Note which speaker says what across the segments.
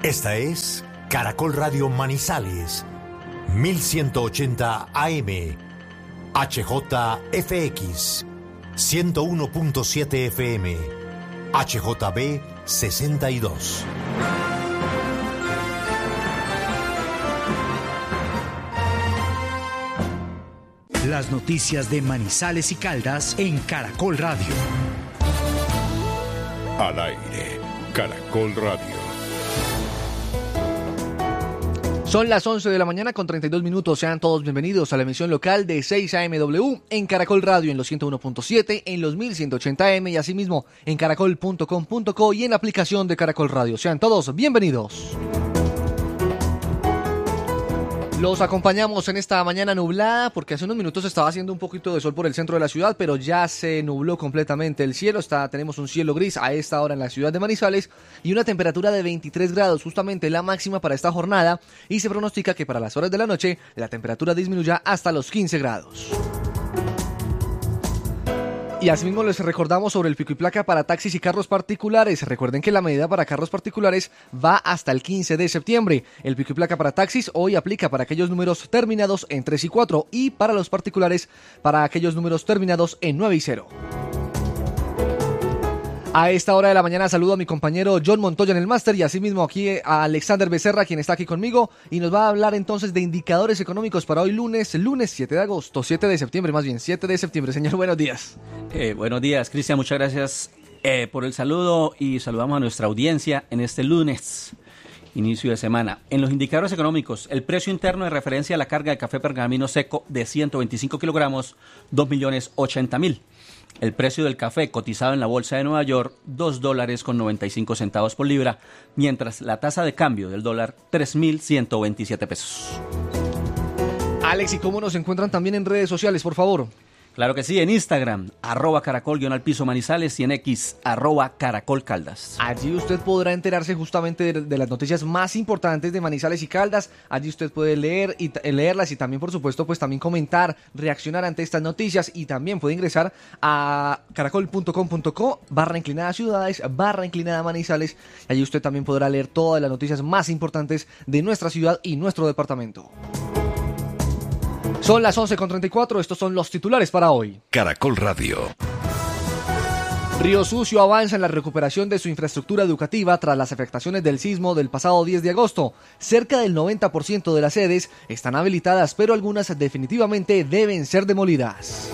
Speaker 1: Esta es Caracol Radio Manizales, 1180 AM, HJFX, 101.7 FM, HJB 62.
Speaker 2: Las noticias de Manizales y Caldas en Caracol Radio.
Speaker 3: Al aire, Caracol Radio.
Speaker 4: Son las 11 de la mañana con 32 minutos. Sean todos bienvenidos a la emisión local de 6 AMW en Caracol Radio en los 101.7, en los 1180M y asimismo en caracol.com.co y en la aplicación de Caracol Radio. Sean todos bienvenidos. Los acompañamos en esta mañana nublada porque hace unos minutos estaba haciendo un poquito de sol por el centro de la ciudad, pero ya se nubló completamente el cielo. Tenemos un cielo gris a esta hora en la ciudad de Manizales y una temperatura de 23 grados, justamente la máxima para esta jornada, y se pronostica que para las horas de la noche la temperatura disminuya hasta los 15 grados. Y asimismo les recordamos sobre el pico y placa para taxis y carros particulares. Recuerden que la medida para carros particulares va hasta el 15 de septiembre. El pico y placa para taxis hoy aplica para aquellos números terminados en 3 y 4 y para los particulares para aquellos números terminados en 9 y 0. A esta hora de la mañana saludo a mi compañero John Montoya en el máster y asimismo aquí a Alexander Becerra, quien está aquí conmigo y nos va a hablar entonces de indicadores económicos para hoy lunes 7 de agosto, 7 de septiembre más bien, 7 de septiembre. Señor, buenos días.
Speaker 5: Buenos días, Cristian, muchas gracias por el saludo y saludamos a nuestra audiencia en este lunes, inicio de semana. En los indicadores económicos, el precio interno de referencia a la carga de café pergamino seco de 125 kilogramos, 2.080.000. El precio del café cotizado en la bolsa de Nueva York, $2.95 por libra, mientras la tasa de cambio del dólar, 3.127 pesos.
Speaker 4: Alex, ¿y cómo nos encuentran también en redes sociales, por favor?
Speaker 5: Claro que sí, en Instagram, @caracol_Manizales y en X, @caracolcaldas.
Speaker 4: Allí usted podrá enterarse justamente de las noticias más importantes de Manizales y Caldas. Allí usted puede leerlas y también, por supuesto, pues también comentar, reaccionar ante estas noticias y también puede ingresar a caracol.com.co/ciudades /Manizales. Y allí usted también podrá leer todas las noticias más importantes de nuestra ciudad y nuestro departamento. Son las 11:34, estos son los titulares para hoy.
Speaker 3: Caracol Radio.
Speaker 4: Río Sucio avanza en la recuperación de su infraestructura educativa tras las afectaciones del sismo del pasado 10 de agosto. Cerca del 90% de las sedes están habilitadas, pero algunas definitivamente deben ser demolidas.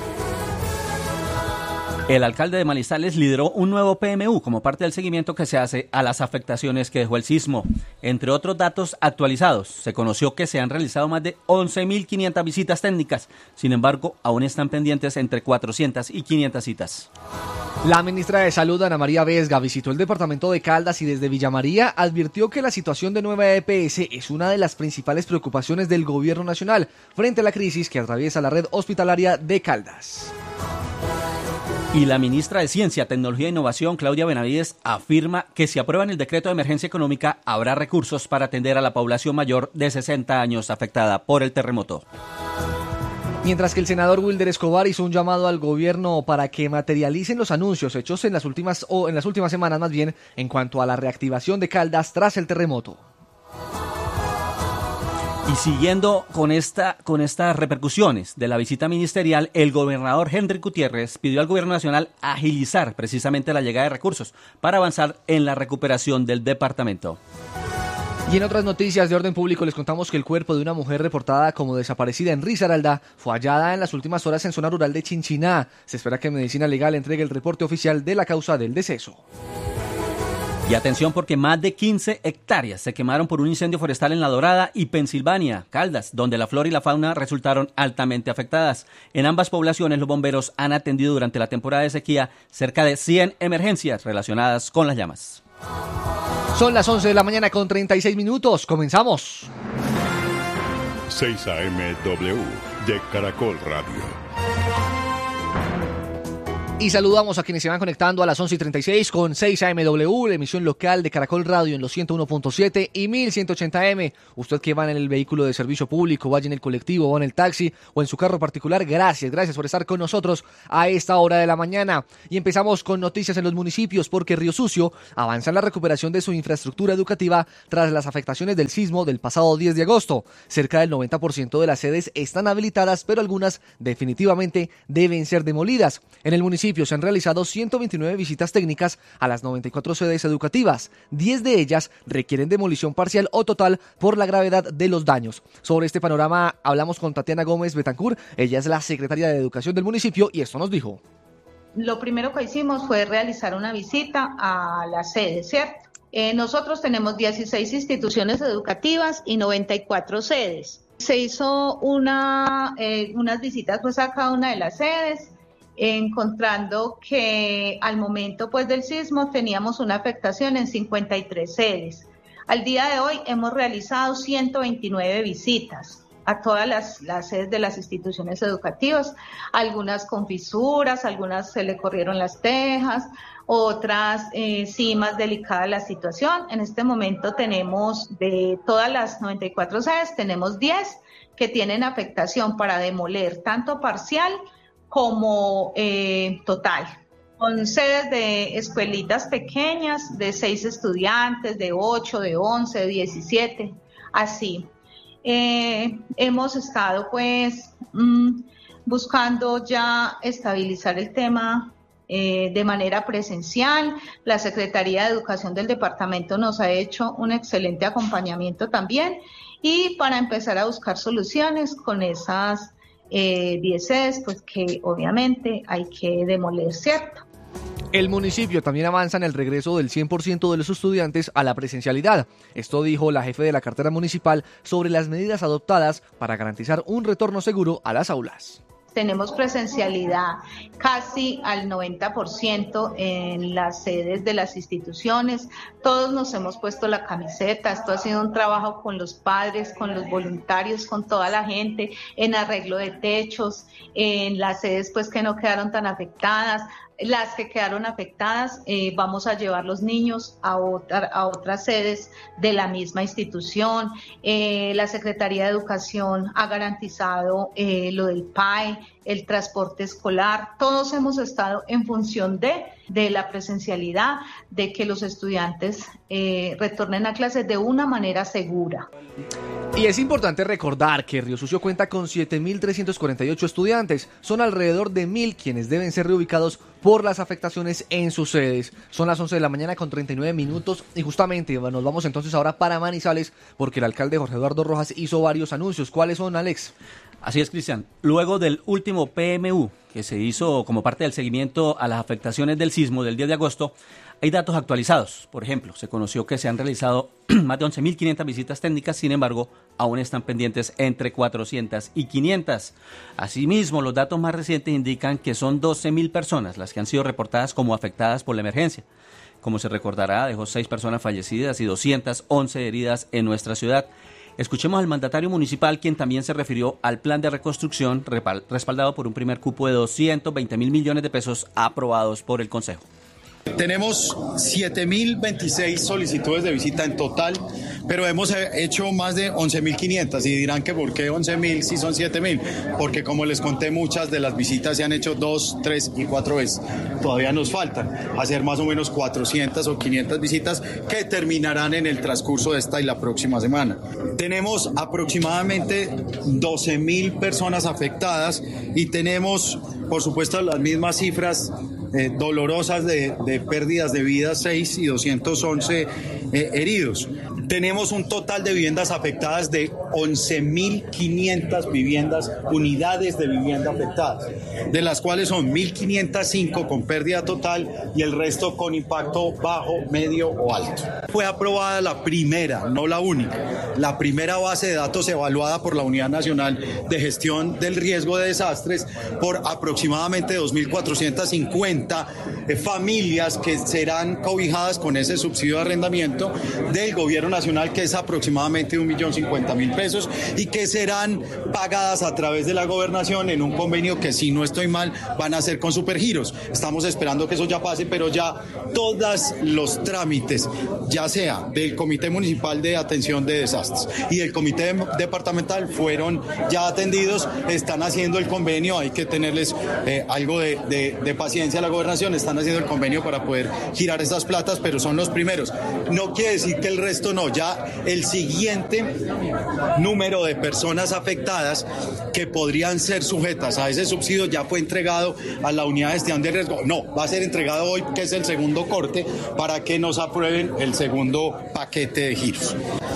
Speaker 5: El alcalde de Manizales lideró un nuevo PMU como parte del seguimiento que se hace a las afectaciones que dejó el sismo. Entre otros datos actualizados, se conoció que se han realizado más de 11.500 visitas técnicas. Sin embargo, aún están pendientes entre 400 y 500 citas.
Speaker 4: La ministra de Salud, Ana María Vesga, visitó el departamento de Caldas y desde Villa María advirtió que la situación de nueva EPS es una de las principales preocupaciones del gobierno nacional frente a la crisis que atraviesa la red hospitalaria de Caldas.
Speaker 5: Y la ministra de Ciencia, Tecnología e Innovación, Claudia Benavides, afirma que si aprueban el decreto de emergencia económica, habrá recursos para atender a la población mayor de 60 años afectada por el terremoto.
Speaker 4: Mientras que el senador Wilder Escobar hizo un llamado al gobierno para que materialicen los anuncios hechos en las últimas semanas más bien en cuanto a la reactivación de Caldas tras el terremoto.
Speaker 5: Y siguiendo con estas repercusiones de la visita ministerial, el gobernador Henry Gutiérrez pidió al gobierno nacional agilizar precisamente la llegada de recursos para avanzar en la recuperación del departamento.
Speaker 4: Y en otras noticias de orden público les contamos que el cuerpo de una mujer reportada como desaparecida en Risaralda fue hallada en las últimas horas en zona rural de Chinchiná. Se espera que Medicina Legal entregue el reporte oficial de la causa del deceso.
Speaker 5: Y atención porque más de 15 hectáreas se quemaron por un incendio forestal en La Dorada y Pensilvania, Caldas, donde la flora y la fauna resultaron altamente afectadas. En ambas poblaciones los bomberos han atendido durante la temporada de sequía cerca de 100 emergencias relacionadas con las llamas.
Speaker 4: Son las 11 de la mañana con 36 minutos. Comenzamos.
Speaker 3: 6 AMW de Caracol Radio.
Speaker 4: Y saludamos a quienes se van conectando a las 11:36 con 6 AMW, la emisión local de Caracol Radio en los 101.7 y 1180M. Usted que va en el vehículo de servicio público, vaya en el colectivo, o en el taxi o en su carro particular, gracias por estar con nosotros a esta hora de la mañana. Y empezamos con noticias en los municipios porque Río Sucio avanza en la recuperación de su infraestructura educativa tras las afectaciones del sismo del pasado 10 de agosto. Cerca del 90% de las sedes están habilitadas, pero algunas definitivamente deben ser demolidas. En el municipio se han realizado 129 visitas técnicas a las 94 sedes educativas. 10 de ellas requieren demolición parcial o total por la gravedad de los daños. Sobre este panorama hablamos con Tatiana Gómez Betancourt. Ella es la secretaria de Educación del municipio y esto nos dijo.
Speaker 6: Lo primero que hicimos fue realizar una visita a las sedes, ¿cierto? Nosotros tenemos 16 instituciones educativas y 94 sedes. Se hizo unas visitas pues a cada una de las sedes, encontrando que al momento pues del sismo teníamos una afectación en 53 sedes. Al día de hoy hemos realizado 129 visitas a todas las sedes de las instituciones educativas, algunas con fisuras, algunas se le corrieron las tejas, otras sí más delicada la situación. En este momento tenemos de todas las 94 sedes, tenemos 10 que tienen afectación para demoler, tanto parcial como total. Con sedes de escuelitas pequeñas, de 6 estudiantes, de 8, de 11, de 17, así. Hemos estado pues buscando ya estabilizar el tema de manera presencial. La Secretaría de Educación del departamento nos ha hecho un excelente acompañamiento también y para empezar a buscar soluciones con esas 10 sedes, pues que obviamente hay que demoler, ¿cierto?
Speaker 4: El municipio también avanza en el regreso del 100% de los estudiantes a la presencialidad. Esto dijo la jefe de la cartera municipal sobre las medidas adoptadas para garantizar un retorno seguro a las aulas.
Speaker 6: Tenemos presencialidad casi al 90% en las sedes de las instituciones. Todos nos hemos puesto la camiseta. Esto ha sido un trabajo con los padres, con los voluntarios, con toda la gente, en arreglo de techos, en las sedes pues que no quedaron tan afectadas. Las que quedaron afectadas, vamos a llevar los niños a otras sedes de la misma institución. La Secretaría de Educación ha garantizado lo del PAE, el transporte escolar. Todos hemos estado en función de la presencialidad, de que los estudiantes retornen a clases de una manera segura.
Speaker 4: Y es importante recordar que Río Sucio cuenta con 7.348 estudiantes. Son alrededor de 1.000 quienes deben ser reubicados por las afectaciones en sus sedes. Son las 11 de la mañana con 39 minutos y justamente nos vamos entonces ahora para Manizales porque el alcalde Jorge Eduardo Rojas hizo varios anuncios. ¿Cuáles son, Alex?
Speaker 5: Así es, Cristian. Luego del último PMU que se hizo como parte del seguimiento a las afectaciones del sismo del 10 de agosto, hay datos actualizados. Por ejemplo, se conoció que se han realizado más de 11.500 visitas técnicas, sin embargo, aún están pendientes entre 400 y 500. Asimismo, los datos más recientes indican que son 12.000 personas las que han sido reportadas como afectadas por la emergencia. Como se recordará, dejó 6 personas fallecidas y 211 heridas en nuestra ciudad. Escuchemos al mandatario municipal, quien también se refirió al plan de reconstrucción respaldado por un primer cupo de 220.000 millones de pesos aprobados por el Consejo.
Speaker 7: Tenemos 7.026 solicitudes de visita en total, pero hemos hecho más de 11.500 y dirán que ¿por qué 11.000 si son 7.000? Porque como les conté, muchas de las visitas se han hecho 2, 3 y 4 veces. Todavía nos faltan hacer más o menos 400 o 500 visitas que terminarán en el transcurso de esta y la próxima semana. Tenemos aproximadamente 12.000 personas afectadas y tenemos, por supuesto, las mismas cifras dolorosas de pérdidas de vidas, 6 y 211 heridos. Tenemos un total de viviendas afectadas de 11.500 viviendas, unidades de vivienda afectadas, de las cuales son 1.505 con pérdida total y el resto con impacto bajo, medio o alto. Fue aprobada la primera, no la única, la primera base de datos evaluada por la Unidad Nacional de Gestión del Riesgo de Desastres por aproximadamente 2.450 familias que serán cobijadas con ese subsidio de arrendamiento del Gobierno Nacional poblacional que es aproximadamente 1.050.000 pesos y que serán pagadas a través de la gobernación en un convenio que, si no estoy mal, van a hacer con Supergiros. Estamos esperando que eso ya pase, pero ya todos los trámites, ya sea del Comité Municipal de Atención de Desastres y del Comité Departamental, fueron ya atendidos, están haciendo el convenio, hay que tenerles algo de paciencia a la gobernación, están haciendo el convenio para poder girar estas platas, pero son los primeros. No quiere decir que el resto no, ya el siguiente número de personas afectadas que podrían ser sujetas a ese subsidio ya fue entregado a la unidad de gestión de riesgo. No, va a ser entregado hoy, que es el segundo corte, para que nos aprueben el segundo paquete de giros.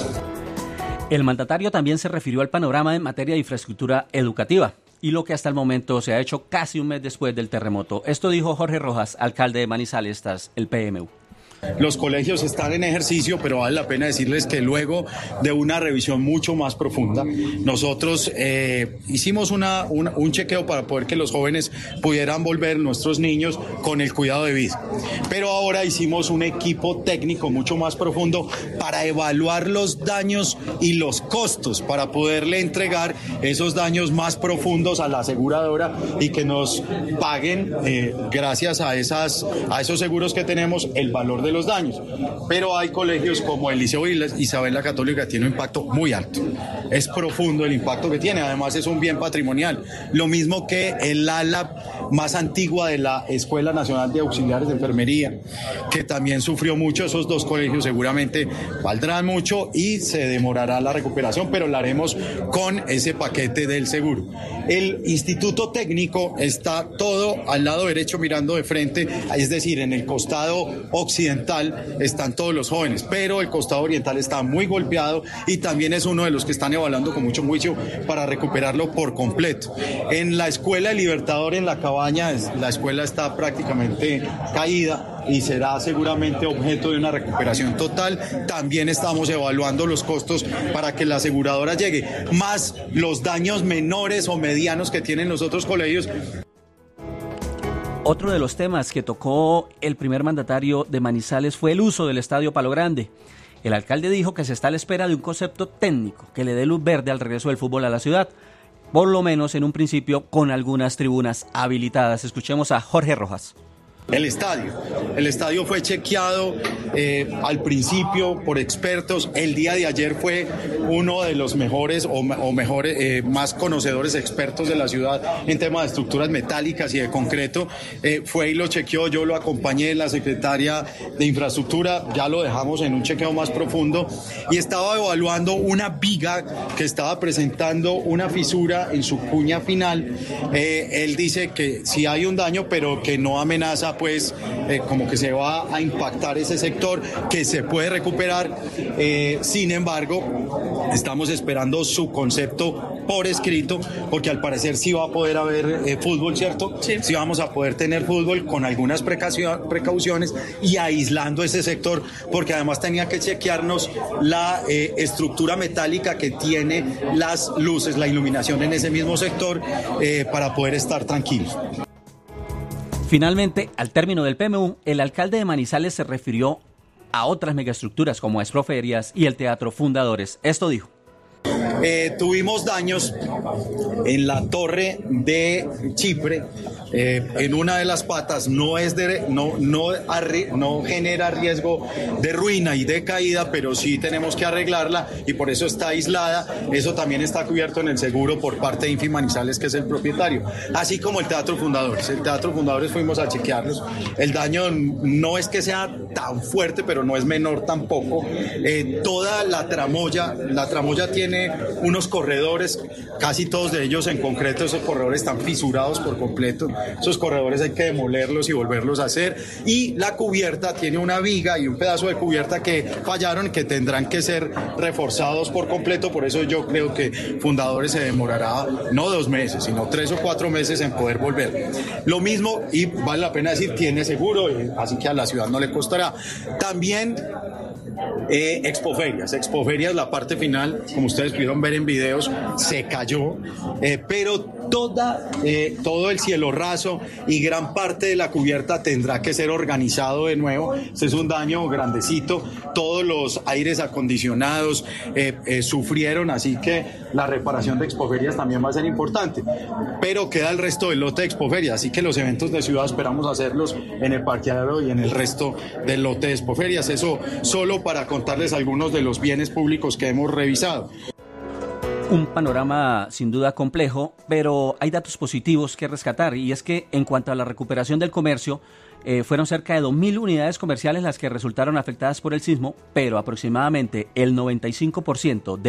Speaker 5: El mandatario también se refirió al panorama en materia de infraestructura educativa y lo que hasta el momento se ha hecho casi un mes después del terremoto. Esto dijo Jorge Rojas, alcalde de Manizales, tras el PMU.
Speaker 7: Los colegios están en ejercicio, pero vale la pena decirles que luego de una revisión mucho más profunda, nosotros hicimos un chequeo para poder que los jóvenes pudieran volver, nuestros niños, con el cuidado de vida. Pero ahora hicimos un equipo técnico mucho más profundo para evaluar los daños y los costos, para poderle entregar esos daños más profundos a la aseguradora y que nos paguen, gracias a esos seguros que tenemos, el valor de los daños. Pero hay colegios como el Liceo Isabel la Católica, tiene un impacto muy alto. Es profundo el impacto que tiene, además es un bien patrimonial. Lo mismo que el ala más antigua de la Escuela Nacional de Auxiliares de Enfermería, que también sufrió mucho. Esos dos colegios seguramente valdrán mucho y se demorará la recuperación, pero la haremos con ese paquete del seguro. El Instituto Técnico está todo al lado derecho mirando de frente, es decir, en el costado occidental están todos los jóvenes, pero el costado oriental está muy golpeado y también es uno de los que están evaluando con mucho juicio para recuperarlo por completo. En la Escuela El Libertador, en La Cabaña, la escuela está prácticamente caída y será seguramente objeto de una recuperación total. También estamos evaluando los costos para que la aseguradora llegue, más los daños menores o medianos que tienen los otros colegios.
Speaker 5: Otro de los temas que tocó el primer mandatario de Manizales fue el uso del Estadio Palo Grande. El alcalde dijo que se está a la espera de un concepto técnico que le dé luz verde al regreso del fútbol a la ciudad, por lo menos en un principio con algunas tribunas habilitadas. Escuchemos a Jorge Rojas.
Speaker 7: El estadio fue chequeado al principio por expertos. El día de ayer fue uno de los mejores más conocedores expertos de la ciudad en temas de estructuras metálicas y de concreto. Fue y lo chequeó, yo lo acompañé, la secretaria de Infraestructura, ya lo dejamos en un chequeo más profundo y estaba evaluando una viga que estaba presentando una fisura en su cuña final. Él dice que sí hay un daño, pero que no amenaza pues como que se va a impactar ese sector, que se puede recuperar. Sin embargo, estamos esperando su concepto por escrito, porque al parecer sí va a poder haber fútbol, ¿cierto? Sí vamos a poder tener fútbol con algunas precauciones y aislando ese sector, porque además tenía que chequearnos la estructura metálica que tiene las luces, la iluminación en ese mismo sector, para poder estar tranquilos.
Speaker 5: Finalmente, al término del PMU, el alcalde de Manizales se refirió a otras megaestructuras como Exproferias y el Teatro Fundadores. Esto dijo.
Speaker 7: Tuvimos daños en la torre de Chipre, en una de las patas, no genera riesgo de ruina y de caída, pero sí tenemos que arreglarla y por eso está aislada. Eso también está cubierto en el seguro por parte de Infi Manizales, que es el propietario, así como el Teatro Fundadores. El Teatro Fundadores fuimos a chequearlos. El daño no es que sea tan fuerte, pero no es menor tampoco. Toda la tramoya tiene unos corredores, casi todos de ellos en concreto, esos corredores están fisurados por completo. Esos corredores hay que demolerlos y volverlos a hacer. Y la cubierta tiene una viga y un pedazo de cubierta que fallaron, que tendrán que ser reforzados por completo. Por eso yo creo que Fundadores se demorará no 2 meses, sino 3 o 4 meses en poder volver. Lo mismo, y vale la pena decir, tiene seguro, así que a la ciudad no le costará. También Expoferias, la parte final, como ustedes pudieron ver en videos, se cayó, pero todo el cielo raso y gran parte de la cubierta tendrá que ser organizado de nuevo. Este es un daño grandecito. Todos los aires acondicionados sufrieron, así que la reparación de Expoferias también va a ser importante. Pero queda el resto del lote de Expoferias, así que los eventos de ciudad esperamos hacerlos en el parqueadero y en el resto del lote de Expoferias. Eso solo para contarles algunos de los bienes públicos que hemos revisado.
Speaker 5: Un panorama sin duda complejo, pero hay datos positivos que rescatar, y es que en cuanto a la recuperación del comercio, fueron cerca de 2.000 unidades comerciales las que resultaron afectadas por el sismo, pero aproximadamente el 95% de